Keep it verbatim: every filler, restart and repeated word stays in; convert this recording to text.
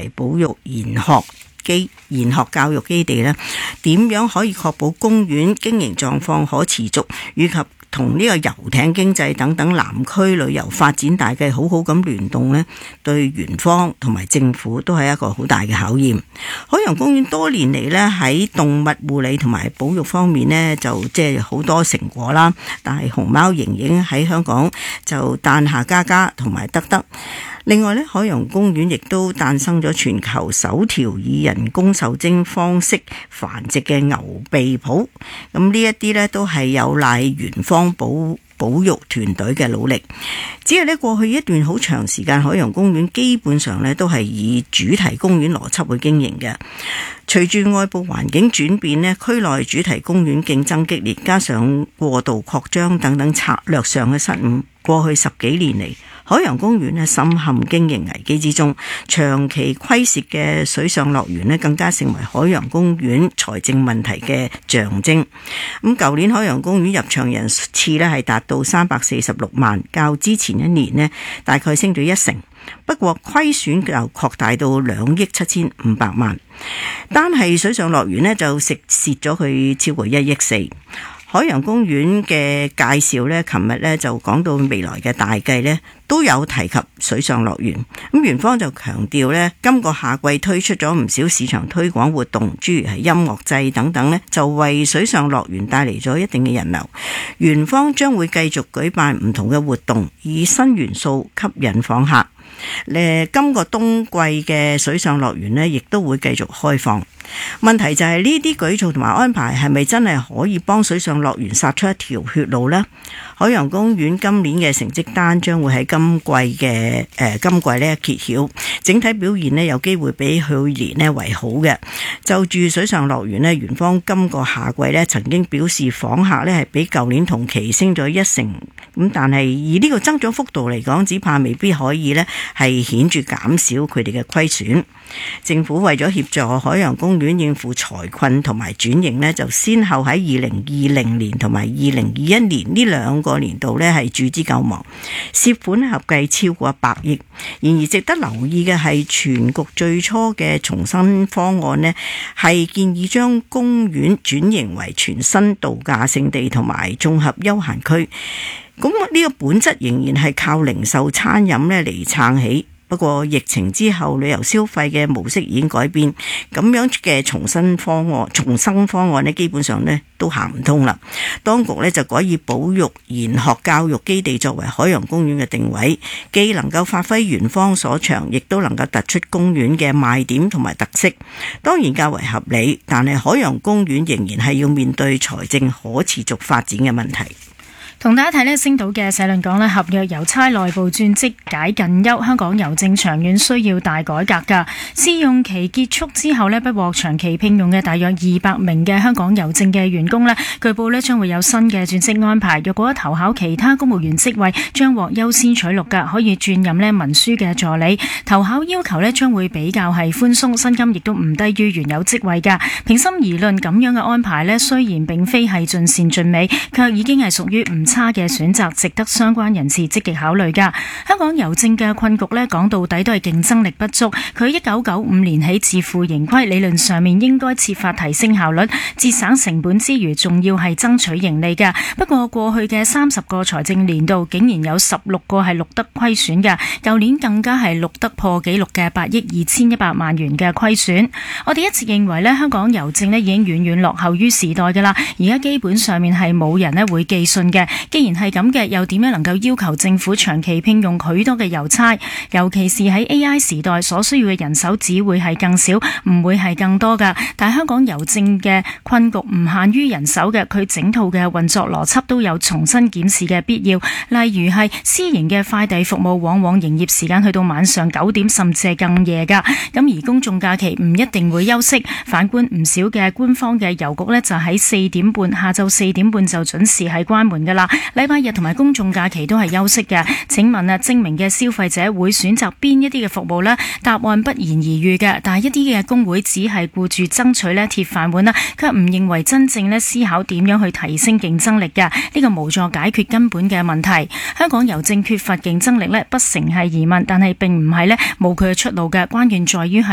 埋保育研學基研學教育基地呢，點樣可以確保公園經營狀況可持續，以及同呢個遊艇經濟等等南區旅遊發展大計好好咁聯動呢，對園方同埋政府都係一個好大嘅考驗。海洋公園多年嚟呢，喺動物護理同埋保育方面呢，就即係好多成果啦。但係熊貓瑩瑩喺香港就誕下嘉嘉同埋德德。另外咧，海洋公園亦都誕生咗全球首條以人工受精方式繁殖嘅牛鼻脯。咁呢一啲咧都係有賴園方保保育團隊嘅努力。只係咧過去一段好長時間，海洋公園基本上咧都係以主題公園邏輯去經營嘅。隨住外部環境轉變咧，區內主題公園競爭激烈，加上過度擴張等等策略上嘅失誤，過去十幾年嚟，海洋公園咧深陷經營危機之中，長期虧蝕嘅水上樂園咧更加成為海洋公園財政問題嘅象徵。咁舊年海洋公園入場人次咧係達到三百四十六萬，較之前一年咧大概升咗一成。不過虧損就擴大到兩億七千五百萬，單係水上樂園咧就食蝕咗佢超過一億四。海洋公園嘅介紹呢，琴日呢就講到未來嘅大計呢，都有提及水上樂園。咁園方就強調呢，今個夏季推出咗唔少市場推廣活動，諸如係音樂祭等等呢，就為水上樂園帶嚟咗一定嘅人流。園方將會繼續舉辦唔同嘅活動，以新元素吸引訪客。誒，今個冬季嘅水上樂園呢，亦都會繼續開放。問題就係呢啲舉措同埋安排係咪真係可以幫水上樂園殺出一條血路呢？海洋公園今年嘅成績單將會喺今季嘅誒、呃、今季呢揭曉，整體表現呢有機會比去年呢為好嘅。就住水上樂園呢，園方今個夏季呢曾經表示訪客呢係比舊年同期升咗一成，咁但係以呢個增長幅度嚟講，只怕未必可以呢係顯著減少佢哋嘅虧損。政府為咗協助海洋公園應付財困同埋轉型呢，就先後喺二零二零年同埋二零二一年呢兩個年度呢係注資救亡，涉款合計超過百億。然而值得留意嘅係，全局最初嘅重新方案呢，係建議將公園轉型為全新度假勝地同埋綜合休閒區。咁呢個本質仍然係靠零售餐飲呢嚟撐起。不過疫情之後，旅遊消費嘅模式已經改變，咁樣嘅重新方案、重生方案呢，基本上呢都行唔通啦。當局呢就改以保育研學教育基地作為海洋公園嘅定位，既能夠發揮園方所長，亦都能夠突出公園嘅賣點同埋特色，當然較為合理。但係海洋公園仍然係要面對財政可持續發展嘅問題。 同大家睇呢星島嘅社論講呢，合約郵差內部轉職解近憂，香港郵政長遠需要大改革㗎。試用期結束之後呢，不獲長期聘用嘅大約二百名嘅香港郵政嘅員工呢，據報呢將會有新嘅轉職安排。若果投考其他公務員職位，將獲優先取錄㗎，可以轉任呢文書嘅助理。投考要求呢將會比較係寬鬆，薪金亦都唔低於原有職位㗎。平心而論，咁樣嘅安排呢，雖然並非係盡善盡美，卻已經係屬於唔差嘅選擇，值得相關人士積極考慮噶。香港郵政嘅困局呢，講到底都係競爭力不足。佢一九九五年起自負盈虧，理論上面應該設法提升效率，節省成本之餘，仲要係爭取盈利噶。不過過去嘅三十個財政年度，竟然有十六個係錄得虧損嘅。舊年更加係錄得破紀錄嘅八億二千一百萬元嘅虧損。我哋一直認為呢，香港郵政呢已經遠遠落後於時代噶啦。而家基本上面係冇人呢會寄信嘅。既然係咁嘅，又點樣能夠要求政府長期聘用許多嘅郵差？尤其是喺 A I 時代，所需要嘅人手只會係更少，唔會係更多噶。但係香港郵政嘅困局唔限於人手嘅，佢整套嘅運作邏輯都有重新檢視嘅必要。例如係私營嘅快遞服務，往往營業時間去到晚上九點，甚至係更夜噶。咁而公眾假期唔一定會休息。反觀唔少嘅官方嘅郵局呢，就喺四點半下晝四點半就準時係關門噶啦。禮拜日同埋公眾假期都係休息嘅。請問啊，精明嘅消費者會選擇邊一啲嘅服務呢？答案不言而喻嘅。但係一啲嘅工會只係顧住爭取呢鐵飯碗啦，卻唔認為真正呢思考點樣去提升競爭力嘅。呢個無助解決根本嘅問題。香港郵政缺乏競爭力呢，不成係疑問，但係並唔係呢冇佢嘅出路嘅。關鍵在於係